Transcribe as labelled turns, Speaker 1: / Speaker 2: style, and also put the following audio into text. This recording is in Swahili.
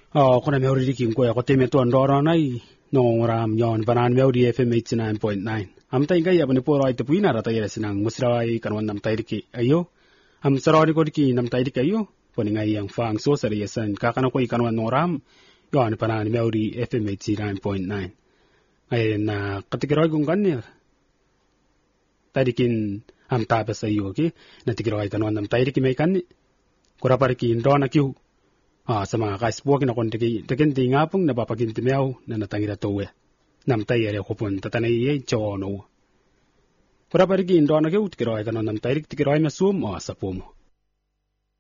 Speaker 1: kuna meuri diking ko ko teme to ndoro nai no ram yon banan meuri FM 89.9 am tai ngai abane po right puina rata yere sinang musrai kan wan nam tai diki ayo am sarori ko diki nam tai diki ayo poni ngai yang fang so sari yesan ka kana ko ikan wan no ram yon banan meuri FM 89.9 ay na katikiroi kung kanir tadikin am tape sa iyo ki na tikiroi kan wan nam tai diki mai kanni kura pariki ndona kiu sa mga kaispo kinakon tikin tingapong napapagintimeaw na natangira towe. Namtay ere kupon tatanay ay chono. Kura pariki indona kiu tikiroy kanon namtay tikiroy masum sa pumo.